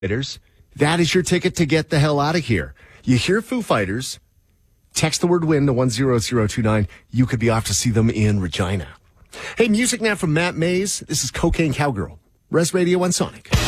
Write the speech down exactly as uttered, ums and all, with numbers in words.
Fighters, that is your ticket to get the hell out of here. You hear Foo Fighters, text the word WIN to one zero zero two nine. You could be off to see them in Regina. Hey, music now from Matt Mays. This is Cocaine Cowgirl. Res Radio on Sonic.